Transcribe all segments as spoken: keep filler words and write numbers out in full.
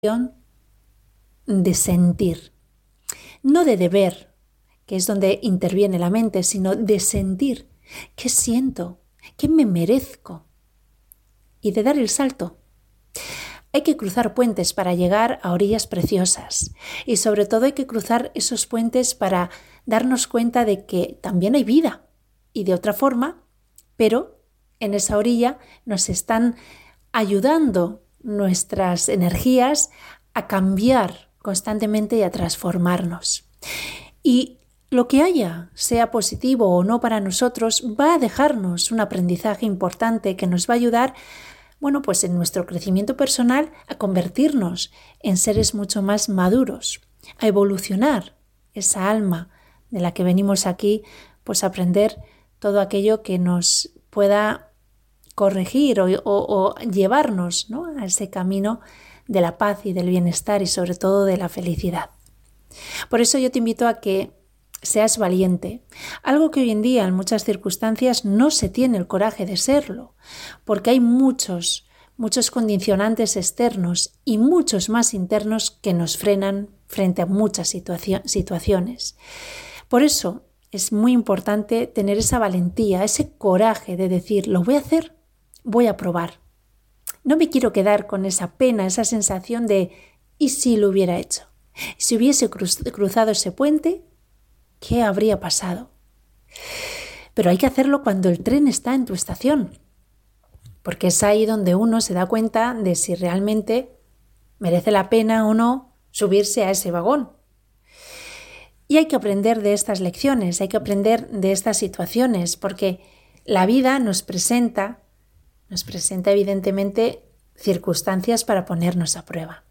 de sentir, no de deber, que es donde interviene la mente, sino de sentir qué siento, qué me merezco y de dar el salto. Hay que cruzar puentes para llegar a orillas preciosas y sobre todo hay que cruzar esos puentes para darnos cuenta de que también hay vida y de otra forma, pero en esa orilla nos están ayudando nuestras energías a cambiar constantemente y a transformarnos. Y lo que haya, sea positivo o no para nosotros, va a dejarnos un aprendizaje importante que nos va a ayudar, bueno, pues en nuestro crecimiento personal a convertirnos en seres mucho más maduros, a evolucionar esa alma de la que venimos aquí, pues a aprender todo aquello que nos pueda corregir o, o, o llevarnos, ¿no?, a ese camino de la paz y del bienestar y sobre todo de la felicidad. Por eso yo te invito a que seas valiente, algo que hoy en día en muchas circunstancias no se tiene el coraje de serlo, porque hay muchos, muchos condicionantes externos y muchos más internos que nos frenan frente a muchas situa- situaciones. Por eso es muy importante tener esa valentía, ese coraje de decir, lo voy a hacer, voy a probar. No me quiero quedar con esa pena, esa sensación de ¿y si lo hubiera hecho? Si hubiese cruz- cruzado ese puente, ¿qué habría pasado? Pero hay que hacerlo cuando el tren está en tu estación, porque es ahí donde uno se da cuenta de si realmente merece la pena o no subirse a ese vagón. Y hay que aprender de estas lecciones, hay que aprender de estas situaciones, porque la vida nos presenta Nos presenta evidentemente circunstancias para ponernos a prueba.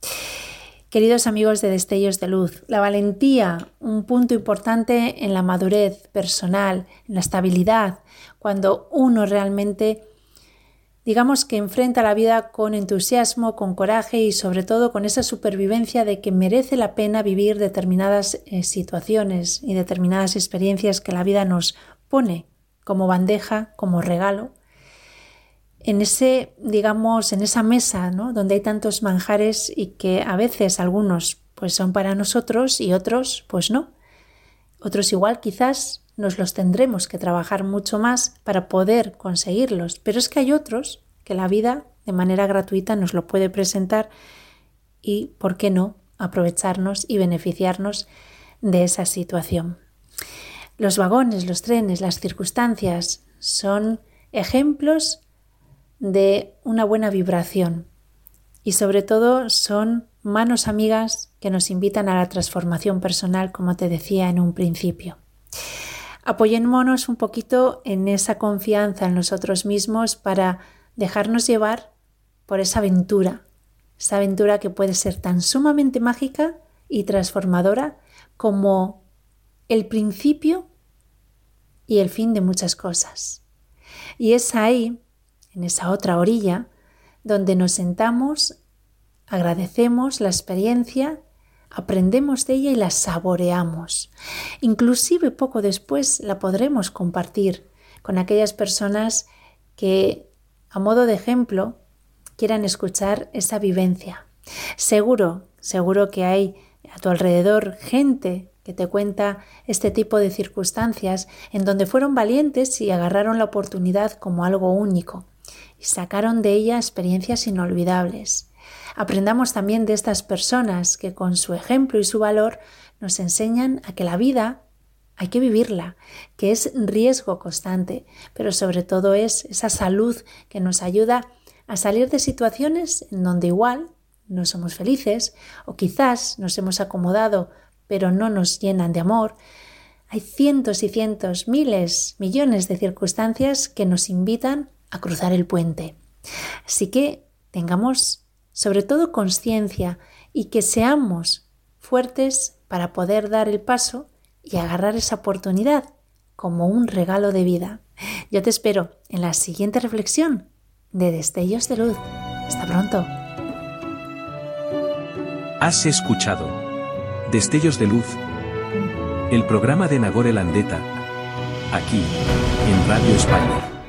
Queridos amigos de Destellos de Luz, la valentía, un punto importante en la madurez personal, en la estabilidad, cuando uno realmente, digamos que enfrenta la vida con entusiasmo, con coraje y sobre todo con esa supervivencia de que merece la pena vivir determinadas eh, situaciones y determinadas experiencias que la vida nos pone como bandeja, como regalo. En ese, digamos, en esa mesa, ¿no?, donde hay tantos manjares y que a veces algunos pues son para nosotros y otros pues no. Otros igual quizás nos los tendremos que trabajar mucho más para poder conseguirlos, pero es que hay otros que la vida de manera gratuita nos lo puede presentar y, ¿por qué no?, aprovecharnos y beneficiarnos de esa situación. Los vagones, los trenes, las circunstancias son ejemplos de una buena vibración y sobre todo son manos amigas que nos invitan a la transformación personal, como te decía en un principio. Apoyémonos un poquito en esa confianza en nosotros mismos para dejarnos llevar por esa aventura, esa aventura que puede ser tan sumamente mágica y transformadora como el principio y el fin de muchas cosas. Y es ahí, en esa otra orilla, donde nos sentamos, agradecemos la experiencia, aprendemos de ella y la saboreamos. Inclusive poco después la podremos compartir con aquellas personas que, a modo de ejemplo, quieran escuchar esa vivencia. Seguro, seguro que hay a tu alrededor gente que te cuenta este tipo de circunstancias en donde fueron valientes y agarraron la oportunidad como algo único y sacaron de ella experiencias inolvidables. Aprendamos también de estas personas que con su ejemplo y su valor nos enseñan a que la vida hay que vivirla, que es riesgo constante, pero sobre todo es esa salud que nos ayuda a salir de situaciones en donde igual no somos felices o quizás nos hemos acomodado pero no nos llenan de amor. Hay cientos y cientos, miles, millones de circunstancias que nos invitan a cruzar el puente. Así que tengamos sobre todo conciencia y que seamos fuertes para poder dar el paso y agarrar esa oportunidad como un regalo de vida. Yo te espero en la siguiente reflexión de Destellos de Luz. Hasta pronto. Has escuchado Destellos de Luz, el programa de Nagore Landeta, aquí, en Radio España.